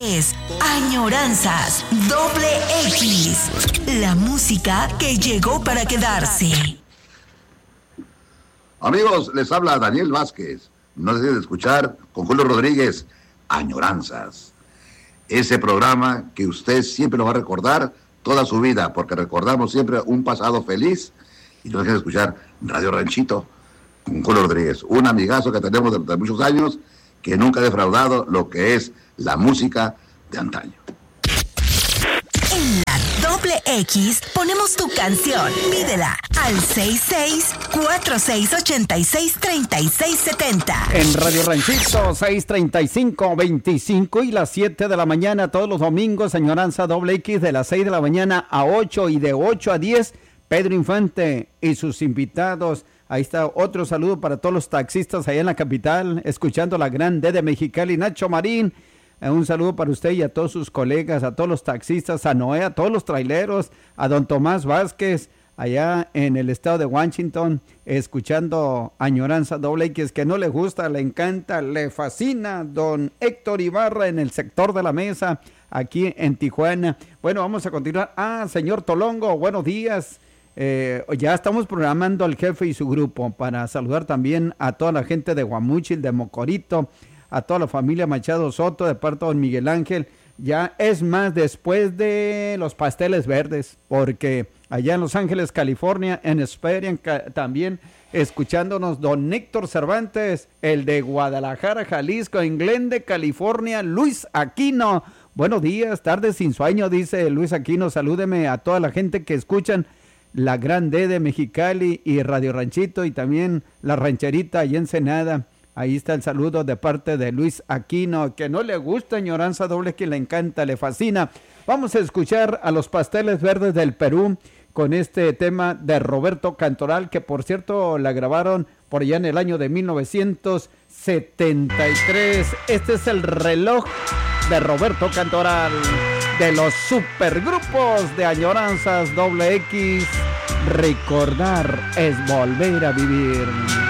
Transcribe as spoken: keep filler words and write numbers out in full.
Es Añoranzas Doble X, la música que llegó para quedarse. Amigos, les habla Daniel Vázquez. No dejen de escuchar con Julio Rodríguez, Añoranzas. Ese programa que usted siempre lo va a recordar toda su vida, porque recordamos siempre un pasado feliz. Y no dejen de escuchar Radio Ranchito con Julio Rodríguez, un amigazo que tenemos desde muchos años, que nunca ha defraudado lo que es la música de antaño. En la Doble X ponemos tu canción. Pídela al seis seis cuatro seis ocho seis tres seis siete cero. En Radio Ranchito, seis treinta y cinco veinticinco y las siete de la mañana todos los domingos, Añoranza Doble X de las seis de la mañana a ocho y de ocho a diez, Pedro Infante y sus invitados. Ahí está otro saludo para todos los taxistas allá en la capital, escuchando la gran D de Mexicali, Nacho Marín. Eh, un saludo para usted y a todos sus colegas, a todos los taxistas, a Noé, a todos los traileros, a don Tomás Vázquez, allá en el estado de Washington, escuchando Añoranza Doble X, que no le gusta, le encanta, le fascina. Don Héctor Ibarra en el sector de la mesa, aquí en Tijuana. Bueno, vamos a continuar. Ah, señor Tolongo, buenos días. Eh, ya estamos programando al jefe y su grupo para saludar también a toda la gente de Guamúchil, de Mocorito, a toda la familia Machado Soto, de parte de don Miguel Ángel. Ya es más, después de los pasteles verdes, porque allá en Los Ángeles, California, en Esperian, también escuchándonos don Héctor Cervantes, el de Guadalajara, Jalisco, en Glende, California, Luis Aquino. Buenos días, tardes sin sueño, dice Luis Aquino. Salúdeme a toda la gente que escuchan la Gran D de Mexicali y Radio Ranchito, y también la Rancherita y Ensenada. Ahí está el saludo de parte de Luis Aquino, que no le gusta Añoranza Doble, que le encanta, le fascina. Vamos a escuchar a los Pasteles Verdes del Perú con este tema de Roberto Cantoral, que por cierto la grabaron por allá en el año de mil novecientos setenta y tres. Este es el reloj de Roberto Cantoral, de los supergrupos de Añoranzas Doble X. Recordar es volver a vivir.